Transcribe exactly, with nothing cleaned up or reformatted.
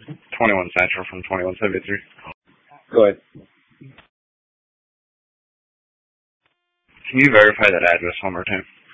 twenty-one Central from twenty-one seventy-three. Go ahead. Can you verify that address one more time?